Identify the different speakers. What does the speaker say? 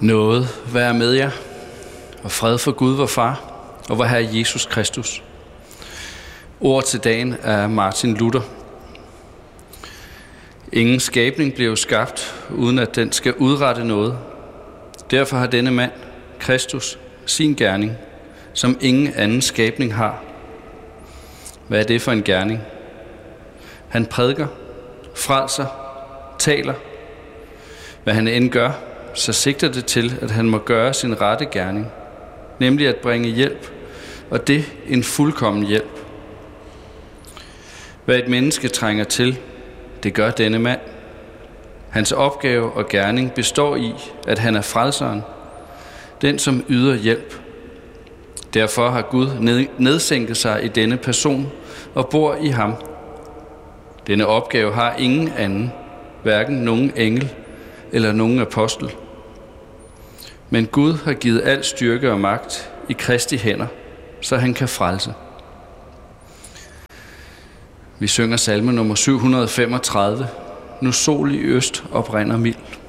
Speaker 1: Nåde være med jer, og fred for Gud vor Far, og vor Herre Jesus Kristus. Ord til dagen af Martin Luther. Ingen skabning blev skabt, uden at den skal udrette noget. Derfor har denne mand, Kristus, sin gerning, som ingen anden skabning har. Hvad er det for en gerning? Han prædiker, frelser, taler. Hvad han end gør, så sigter det til, at han må gøre sin rette gerning, nemlig at bringe hjælp, og det en fuldkommen hjælp. Hvad et menneske trænger til, det gør denne mand. Hans opgave og gerning består i, at han er frelseren, den som yder hjælp. Derfor har Gud nedsænket sig i denne person og bor i ham. Denne opgave har ingen anden, hverken nogen engel eller nogen apostel. Men Gud har givet al styrke og magt i Kristi hænder, så han kan frelse. Vi synger salme nummer 735. Nu sol i øst oprinder mild.